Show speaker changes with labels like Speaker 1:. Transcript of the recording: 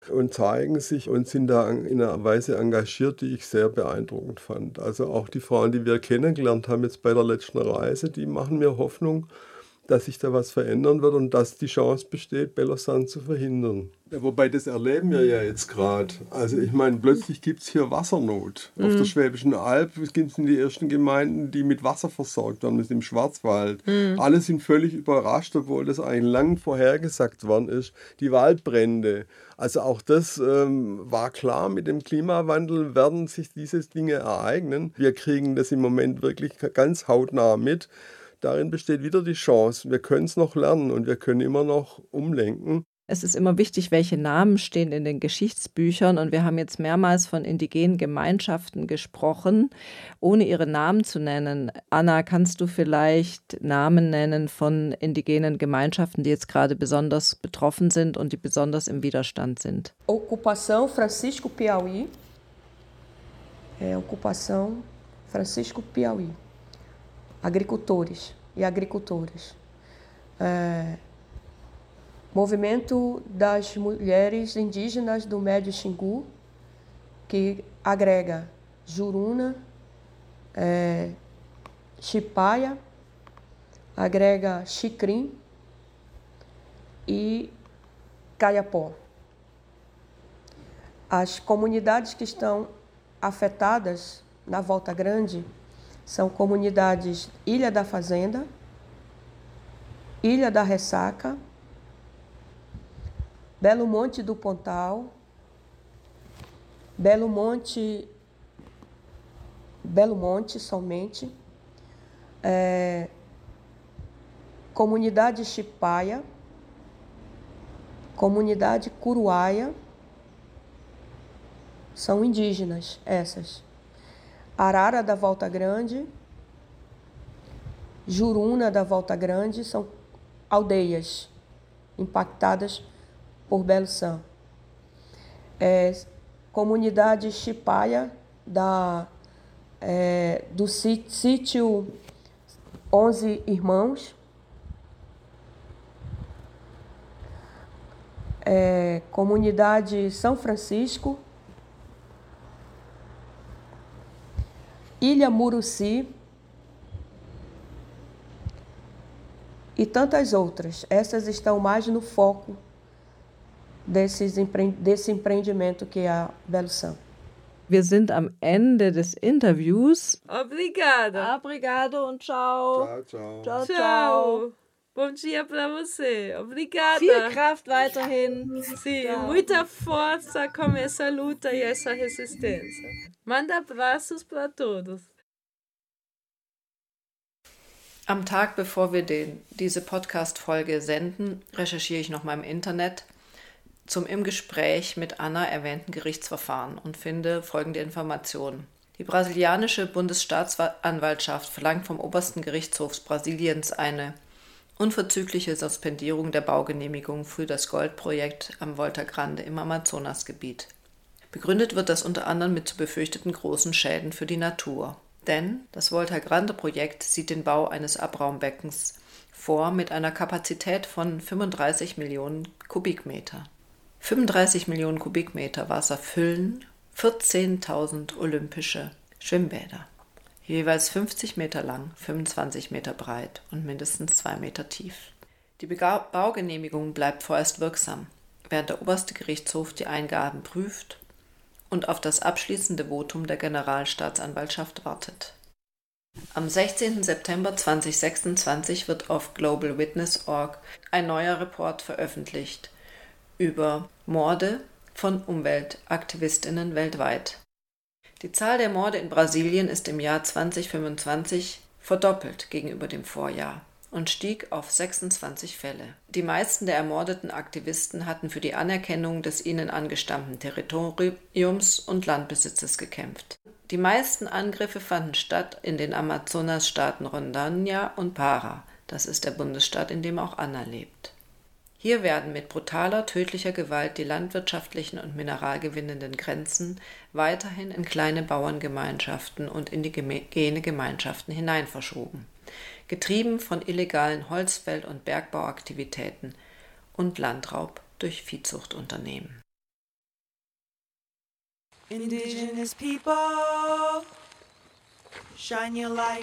Speaker 1: und zeigen sich und sind da in einer Weise engagiert, die ich sehr beeindruckend fand. Also auch die Frauen, die wir kennengelernt haben jetzt bei der letzten Reise, die machen mir Hoffnung, dass sich da was verändern wird und dass die Chance besteht, Belosan zu verhindern. Ja, wobei, das erleben wir ja jetzt gerade. Also ich meine, plötzlich gibt es hier Wassernot. Auf der Schwäbischen Alb gibt es die ersten Gemeinden, die mit Wasser versorgt werden, das ist im Schwarzwald. Alle sind völlig überrascht, obwohl das eigentlich lang vorhergesagt worden ist. Die Waldbrände. Also auch das war klar, mit dem Klimawandel werden sich diese Dinge ereignen. Wir kriegen das im Moment wirklich ganz hautnah mit. Darin besteht wieder die Chance. Wir können es noch lernen und wir können immer noch umlenken.
Speaker 2: Es ist immer wichtig, welche Namen stehen in den Geschichtsbüchern. Und wir haben jetzt mehrmals von indigenen Gemeinschaften gesprochen, ohne ihre Namen zu nennen. Anna, kannst du vielleicht Namen nennen von indigenen Gemeinschaften, die jetzt gerade besonders betroffen sind und die besonders im Widerstand sind?
Speaker 3: Ocupação Francisco Piauí. Ocupação Francisco Piauí. Agricultores e agricultoras. Movimento das Mulheres Indígenas do Médio Xingu, que agrega Juruna, Chipaya, agrega Xicrim e Caiapó. As comunidades que estão afetadas na Volta Grande são comunidades Ilha da Fazenda, Ilha da Ressaca, Belo Monte do Pontal, Belo Monte somente, comunidade Chipaya, comunidade Curuaia, são indígenas essas. Arara da Volta Grande, Juruna da Volta Grande, são aldeias impactadas por Belosan. Comunidade Chipaya do sítio 11 Irmãos, comunidade São Francisco, Ilha Muruci e tantas outras. Essas estão mais no foco desse empreendimento que é a Belosan.
Speaker 2: Wir sind am Ende des Interviews.
Speaker 4: Obrigada.
Speaker 2: Obrigado und ciao.
Speaker 1: Ciao, ciao.
Speaker 2: Ciao, ciao.
Speaker 4: Bom dia para você. Obrigada.
Speaker 2: Viel Kraft weiterhin.
Speaker 4: Sim, muita força com essa luta e essa resistência. Manda abraços para todos.
Speaker 2: Am Tag, bevor wir diese Podcast-Folge senden, recherchiere ich nochmal im Internet zum im Gespräch mit Anna erwähnten Gerichtsverfahren und finde folgende Informationen. Die brasilianische Bundesstaatsanwaltschaft verlangt vom obersten Gerichtshof Brasiliens eine unverzügliche Suspendierung der Baugenehmigung für das Goldprojekt am Volta Grande im Amazonasgebiet. Begründet wird das unter anderem mit zu befürchteten großen Schäden für die Natur. Denn das Volta Grande-Projekt sieht den Bau eines Abraumbeckens vor mit einer Kapazität von 35 Millionen Kubikmeter. 35 Millionen Kubikmeter Wasser füllen 14.000 olympische Schwimmbäder. Jeweils 50 Meter lang, 25 Meter breit und mindestens 2 Meter tief. Die Baugenehmigung bleibt vorerst wirksam, während der oberste Gerichtshof die Eingaben prüft und auf das abschließende Votum der Generalstaatsanwaltschaft wartet. Am 16. September 2026 wird auf globalwitness.org ein neuer Report veröffentlicht über Morde von Umweltaktivistinnen weltweit. Die Zahl der Morde in Brasilien ist im Jahr 2025 verdoppelt gegenüber dem Vorjahr und stieg auf 26 Fälle. Die meisten der ermordeten Aktivisten hatten für die Anerkennung des ihnen angestammten Territoriums und Landbesitzes gekämpft. Die meisten Angriffe fanden statt in den Amazonasstaaten Rondônia und Pará. Das ist der Bundesstaat, in dem auch Anna lebt. Hier werden mit brutaler, tödlicher Gewalt die landwirtschaftlichen und mineralgewinnenden Grenzen weiterhin in kleine Bauerngemeinschaften und indigene Gemeinschaften hinein verschoben, getrieben von illegalen Holzfäll- und Bergbauaktivitäten und Landraub durch Viehzuchtunternehmen.
Speaker 5: Indigenous people, shine your light.